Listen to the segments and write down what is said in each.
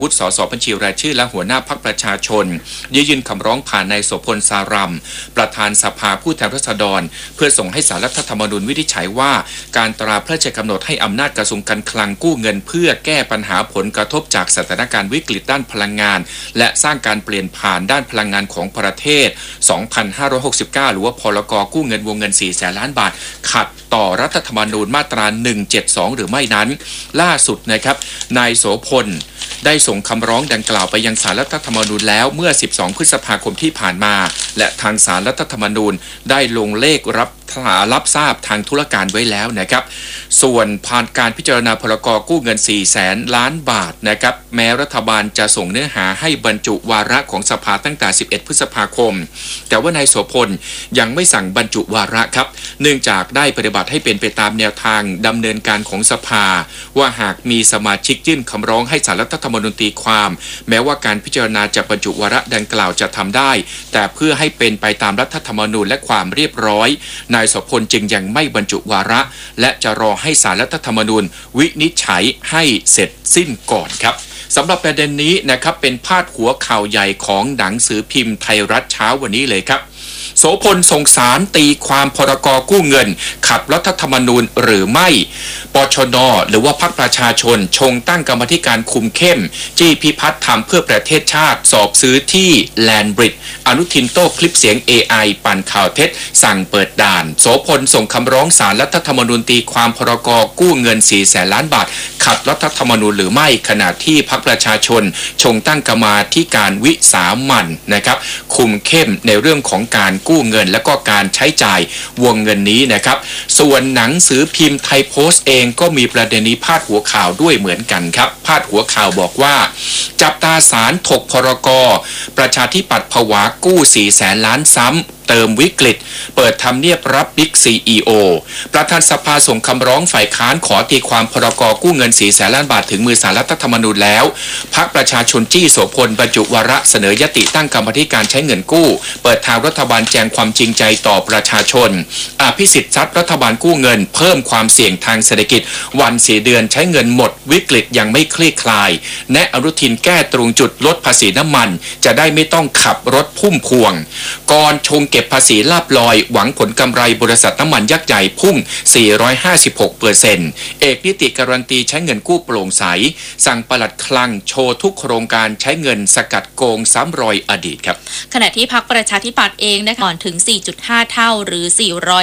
วุฒิสสบัญชีรายชื่อและหัวหน้าพรรคประชาชนยื่นคำร้องผ่านนายโสพลสารัมประธานสภาผู้แทนราษฎรเพื่อส่งให้ศาลรัฐธรรมนูญวินิจฉัยว่าการตราพระราชกำหนดให้อำนาจกระทรวงการคลังกู้เงินเพื่อแก้ปัญหาผลกระทบจากสถานการณ์วิกฤตด้านพลังงานและสร้างการเปลี่ยนผ่านด้านพลังงานของประเทศ 2569 หรือว่าพรก.กู้เงินวงเงิน 400,000 ล้านบาทขัดต่อรัฐธรรมนูญมาตรา 172 หรือไม่นั้นล่าสุดนะครับนายโสพลได้ส่งคำร้องดังกล่าวไปยังศาลรัฐธรรมนูญแล้วเมื่อ 12 พฤษภาคมที่ผ่านมาและทางศาลรัฐธรรมนูญได้ลงเลขรับทราบทางธุรการไว้แล้วนะครับส่วนผ่านการพิจารณาพรก.กู้เงิน 400,000 ล้านบาทนะครับแม้รัฐบาลจะส่งเนื้อหาให้บรรจุวาระของสภาตั้งแต่ 11 พฤษภาคมแต่ว่านายโสพลยังไม่สั่งบรรจุวาระครับเนื่องจากได้ปฏิบัติให้เป็นไปตามแนวทางดำเนินการของสภาว่าหากมีสมาชิกยื่นคำร้องให้ศาลรัฐธรรมนูญตีความแม้ว่าการพิจารณาจะบรรจุวาระดังกล่าวจะทำได้แต่เพื่อให้เป็นไปตามรัฐธรรมนูญและความเรียบร้อยนายโสพลจึงยังไม่บรรจุวาระและจะรอให้ศาลรัฐธรรมนูญวินิจฉัยให้เสร็จสิ้นก่อนครับสำหรับประเด็นนี้นะครับเป็นพาดหัวข่าวใหญ่ของหนังสือพิมพ์ไทยรัฐเช้าวันนี้เลยครับโสพลส่งสารตีความพรก.กู้เงินขัดรัฐธรรมนูญหรือไม่ปชน.หรือว่าพรรคประชาชนชงตั้งกรรมธิการคุมเข้มจี้พิพัฒน์ทำเพื่อประเทศชาติสอบซื้อที่แลนบริดจ์อนุทินโต้คลิปเสียง AI ปั่นข่าวเท็จสั่งเปิดด่านโสพลส่งคำร้องศาลรัฐธรรมนูญตีความพรก.กู้เงิน 400,000 ล้านบาทขัดรัฐธรรมนูญหรือไม่ขณะที่พรรคประชาชนชงตั้งกรรมาธิการวิสามัญนะครับคุมเข้มในเรื่องของการกู้เงินและก็การใช้จ่ายวงเงินนี้นะครับส่วนหนังสือพิมพ์ไทยโพสต์เองก็มีประเด็นนี้พาดหัวข่าวด้วยเหมือนกันครับพาดหัวข่าวบอกว่าจับตาศาลถกพรก.ประชาธิปัตย์ผวากู้ 400,000 ล้านซ้ำเติมวิกฤตเปิดทำเนียบรับบิ๊ก CEO ประธานสภาส่งคำร้องฝ่ายค้านขอตีความพรก.กู้เงิน 400,000 ล้านบาทถึงมือศาลรัฐธรรมนูญแล้วพรรคประชาชนจี้โสพลบรรจุวาระเสนอยติตั้งกรรมธิการใช้เงินกู้เปิดทางรัฐบาลแจงความจริงใจต่อประชาชนอภิสิทธิ์ซัดรัฐบาลกู้เงินเพิ่มความเสี่ยงทางเศรษฐกิจวัน4 เดือนใช้เงินหมดวิกฤตยังไม่คลี่คลายแนะอนุทินแก้ตรงจุดลดภาษีน้ำมันจะได้ไม่ต้องขับรถพุ่มพวงก่อนชงเก็บภาษีลาภลอยหวังผลกำไรบริษัทน้ำมันยักษ์ใหญ่พุ่ง 456% เอกนิติการันตีใช้เงินกู้โปร่งใสสั่งปลัดคลังโชว์ทุกโครงการใช้เงินสกัดโกงซ้ำรอยอดีตครับขณะที่พรรคประชาธิปัตย์เองนะคะก่อนถึง 4.5 เท่าหรือ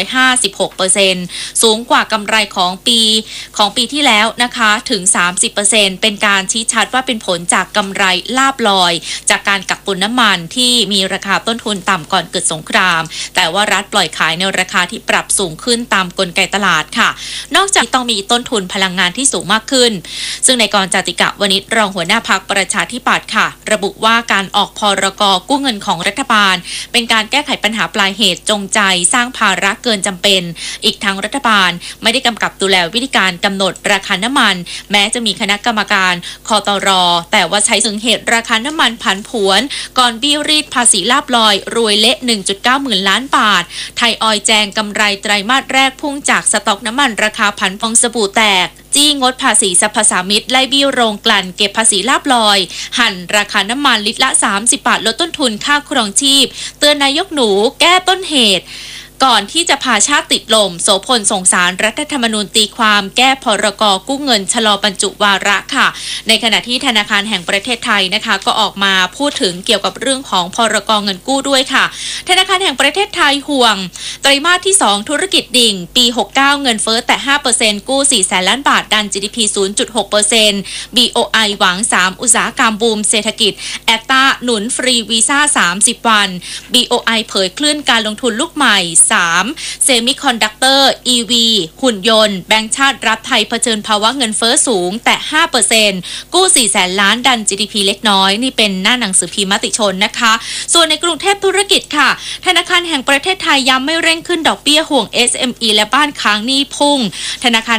456% สูงกว่ากำไรของปีที่แล้วนะคะถึง 30% เป็นการชี้ชัดว่าเป็นผลจากกำไรลาภลอยจากการกักตุนน้ำมันที่มีราคาต้นทุนต่ำก่อนเกิดสงครามแต่ว่ารัฐปล่อยขายในราคาที่ปรับสูงขึ้นตามกลไกตลาดค่ะนอกจากต้องมีต้นทุนพลังงานที่สูงมากขึ้นซึ่งในกรจติกะวณิชรองหัวหน้าพรรคประชาธิปัตย์ค่ะระบุว่าการออกพรก.กู้เงินของรัฐบาลเป็นการแก้ไขปัญหาปลายเหตุจงใจสร้างภาระเกินจำเป็นอีกทั้งรัฐบาลไม่ได้กำกับดูแลวิธีการกำหนดราคาน้ำมันแม้จะมีคณะกรรมการคตร.แต่ว่าใช้ถึงเหตุราคาน้ำมันผันผวนก่อนบี้รีดภาษีลาภลอยรวยเละ 1.9 หมื่นล้านบาทไทยออยล์แจงกำไรไตรมาสแรกพุ่งจากสต็อกน้ำมันราคาผันฟองสบู่แตกจี้งดภาษีสรรพสามิตไล่บี้โรงกลั่นเก็บภาษีลาภลอยหั่นราคาน้ำมันลิตรละ30 บาทลดต้นทุนค่าครองชีพเตือนนายกหนูแก้ต้นเหตุก่อนที่จะพาชาติติดลมโสพลส่งสารรัฐธรรมนูญตีความแก้พรก.กู้เงินชะลอบรรจุวาระค่ะในขณะที่ธนาคารแห่งประเทศไทยนะคะก็ออกมาพูดถึงเกี่ยวกับเรื่องของพรก.เงินกู้ด้วยค่ะธนาคารแห่งประเทศไทยห่วงไตรมาสที่2ธุรกิจดิ่งปี69เงินเฟ้อแต่ 5% กู้ 400,000 ล้านบาทดัน GDP 0.6% BOI หวัง3อุตสาหกรรมบูมเศรษฐกิจแอตตาหนุนฟรีวีซ่า30 วัน BOI เผยคลื่นการลงทุนลูกใหม่3เซมิคอนดักเตอร์ EV หุ่นยนต์แบงก์ชาติรับไทยเผชิญภาวะเงินเฟ้อสูงแต่ 5% กู้ 400,000 ล้านดัน GDP เล็กน้อยนี่เป็นหน้าหนังสือพิมพ์มติชนนะคะส่วนในกรุงเทพธุรกิจค่ะธนาคารแห่งประเทศไทยย้ำไม่เร่งขึ้นดอกเบี้ยห่วง SME และบ้านค้างหนี้พุ่งธนาคาร